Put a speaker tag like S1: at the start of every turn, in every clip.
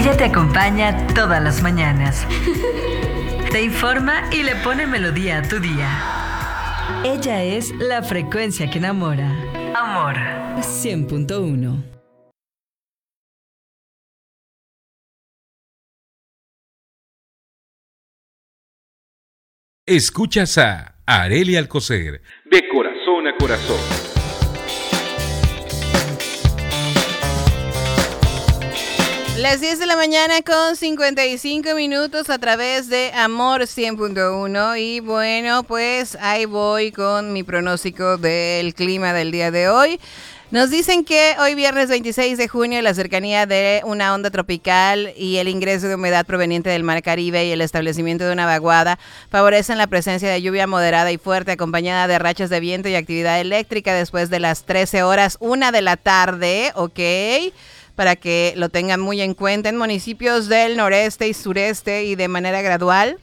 S1: Ella te acompaña todas las mañanas. Te informa y le pone melodía a tu día. Ella es la frecuencia que enamora. Amor 100.1.
S2: Escuchas a Arely Alcocer, de corazón a corazón.
S3: Las 10 de la mañana con 55 minutos a través de Amor 100.1 y bueno, pues ahí voy con mi pronóstico del clima del día de hoy. Nos dicen que hoy viernes 26 de junio la cercanía de una onda tropical y el ingreso de humedad proveniente del Mar Caribe y el establecimiento de una vaguada favorecen la presencia de lluvia moderada y fuerte acompañada de rachas de viento y actividad eléctrica después de las 13 horas, 1 de la tarde, ¿ok? Para que lo tengan muy en cuenta en municipios del noreste y sureste y de manera gradual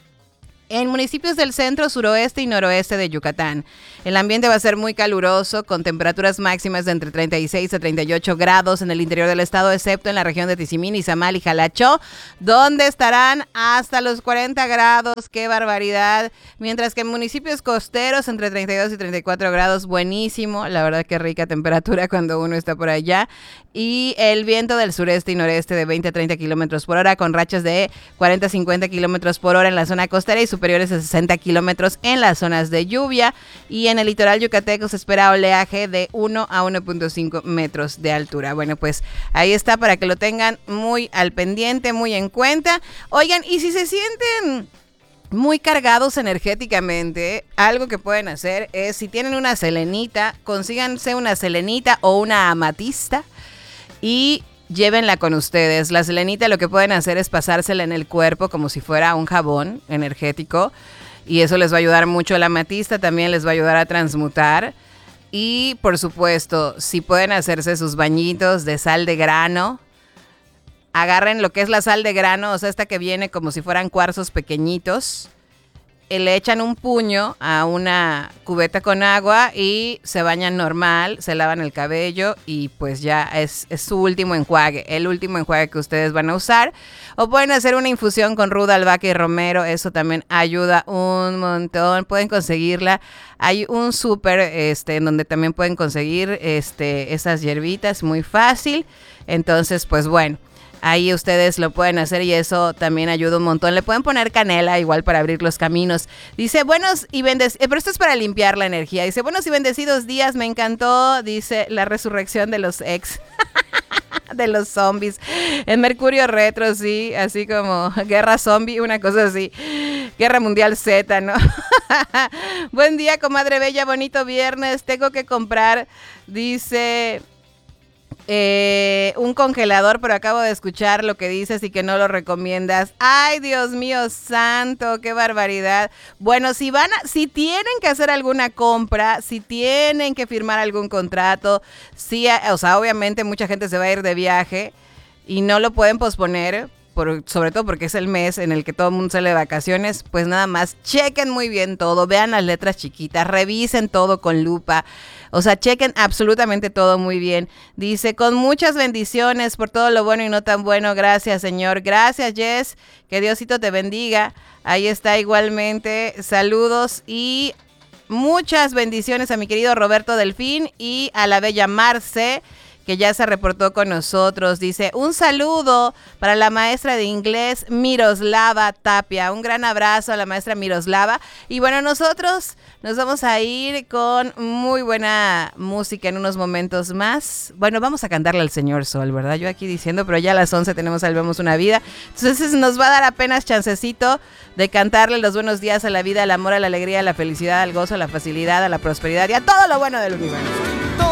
S3: en municipios del centro, suroeste y noroeste de Yucatán. El ambiente va a ser muy caluroso, con temperaturas máximas de entre 36 a 38 grados en el interior del estado, excepto en la región de Tizimín, Izamal y Jalachó, donde estarán hasta los 40 grados. ¡Qué barbaridad! Mientras que en municipios costeros, entre 32 y 34 grados, buenísimo. La verdad que rica temperatura cuando uno está por allá. Y el viento del sureste y noreste de 20 a 30 kilómetros por hora, con rachas de 40 a 50 kilómetros por hora en la zona costera y superiores a 60 kilómetros en las zonas de lluvia. Y en el litoral yucateco se espera oleaje de 1 a 1.5 metros de altura. Bueno, pues ahí está para que lo tengan muy al pendiente, muy en cuenta. Oigan, y si se sienten muy cargados energéticamente, algo que pueden hacer es, si tienen una selenita, consíganse una selenita o una amatista y llévenla con ustedes. La selenita lo que pueden hacer es pasársela en el cuerpo como si fuera un jabón energético y eso les va a ayudar mucho. La amatista también les va a ayudar a transmutar y por supuesto, si pueden hacerse sus bañitos de sal de grano, agarren lo que es la sal de grano, o sea, esta que viene como si fueran cuarzos pequeñitos. Le echan un puño a una cubeta con agua y se bañan normal, se lavan el cabello y pues ya es su último enjuague, el último enjuague que ustedes van a usar. O pueden hacer una infusión con ruda, albahaca y romero, eso también ayuda un montón. Pueden conseguirla, hay un súper en donde también pueden conseguir esas hierbitas, muy fácil. Entonces pues bueno, ahí ustedes lo pueden hacer y eso también ayuda un montón. Le pueden poner canela igual para abrir los caminos. Dice, buenos y bendecidos, pero esto es para limpiar la energía. Dice, buenos y bendecidos días, me encantó, dice, la resurrección de los ex, de los zombies. En Mercurio Retro, sí, así como Guerra Zombie, una cosa así. Guerra Mundial Z, ¿no? Buen día, comadre bella, bonito viernes. Tengo que comprar, dice, un congelador, pero acabo de escuchar lo que dices y que no lo recomiendas. Ay, Dios mío santo, qué barbaridad. Bueno, si tienen que hacer alguna compra, si tienen que firmar algún contrato, sí, o sea, obviamente mucha gente se va a ir de viaje y no lo pueden posponer, sobre todo porque es el mes en el que todo el mundo sale de vacaciones, pues nada más chequen muy bien todo, vean las letras chiquitas, revisen todo con lupa. O sea, chequen absolutamente todo muy bien. Dice, con muchas bendiciones por todo lo bueno y no tan bueno. Gracias, Señor. Gracias, Jess. Que Diosito te bendiga. Ahí está igualmente. Saludos y muchas bendiciones a mi querido Roberto Delfín y a la bella Marce, que ya se reportó con nosotros. Dice, un saludo para la maestra de inglés Miroslava Tapia. Un gran abrazo a la maestra Miroslava. Y bueno, nosotros nos vamos a ir con muy buena música en unos momentos más. Bueno, vamos a cantarle al Señor Sol, ¿verdad? Yo aquí diciendo, pero ya a las 11 tenemos Salvemos una Vida. Entonces nos va a dar apenas chancecito de cantarle los buenos días a la vida, al amor, a la alegría, a la felicidad, al gozo, a la facilidad, a la prosperidad y a todo lo bueno del universo.